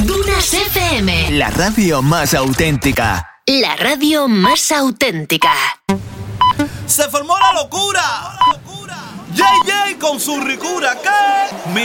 Dunas FM. La radio más auténtica. La radio más auténtica. Se formó la locura. JJ con su ricura. ¿Qué?